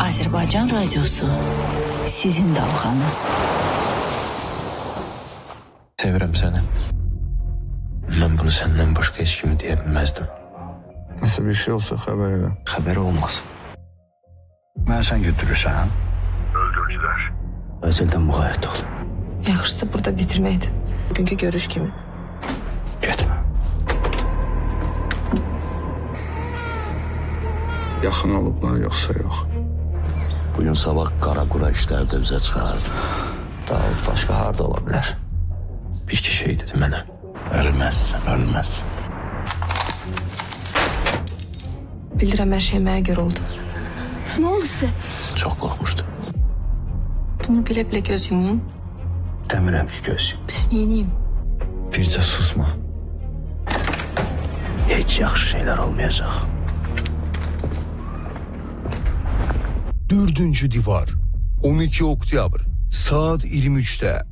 Azərbaycan radiosu sizin dalğanız. Sevirəm səni. Mən bunu səndən başqa heç kimi deyə bilməzdim. Nasıl bir şey olsa haber elə. Xəbəri olmaz. Mən sən götürürsən. Öldürdüler. Əzəldən müğayət ol. Yaxşısı burada bitirməkdir. Bugünkü görüş kimi. Getmə. Yaxın olublar yoxsa yox. Bugün sabah Qaraqura işləri də üzə çıxardı. Davud başqa harda ola bilər? Bir-iki şey dedi mənə. Ölməzsən, ölməzsən. Bilirəm hər şey mənə görə oldu. Ne oldu size? Çox qorxmuşdum. Bunu bile göz yumuyum. Demirəm ki göz. Pis neyiniyim? Bircə susma. Heç yaxşı şeylər olmayacaq. Dördüncü Divar 12 Oktyabr saat 23'te